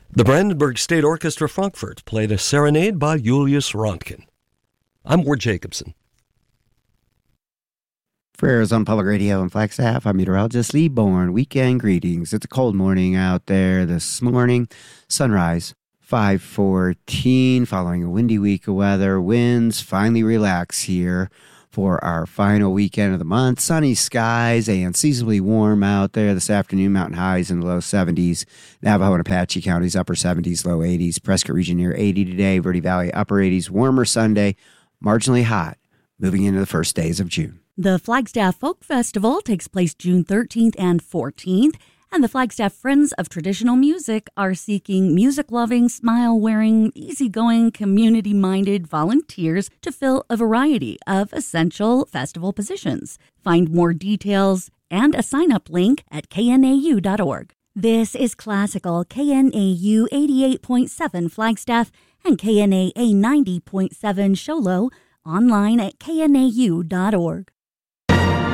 The Brandenburg State Orchestra Frankfurt played a serenade by Julius Röntgen. I'm Ward Jacobson. For Arizona Public Radio and Flagstaff, I'm meteorologist Lee Bourne. Weekend greetings. It's a cold morning out there this morning. Sunrise, 5:14, following a windy week of weather. Winds finally relax here for our final weekend of the month. Sunny skies and seasonably warm out there this afternoon. Mountain highs in the low 70s. Navajo and Apache counties, upper 70s, low 80s. Prescott region near 80 today. Verde Valley, upper 80s. Warmer Sunday, marginally hot, moving into the first days of June. The Flagstaff Folk Festival takes place June 13th and 14th, and the Flagstaff Friends of Traditional Music are seeking music-loving, smile-wearing, easygoing, community-minded volunteers to fill a variety of essential festival positions. Find more details and a sign-up link at knau.org. This is Classical KNAU 88.7 Flagstaff and KNAA 90.7 Show Low, online at knau.org.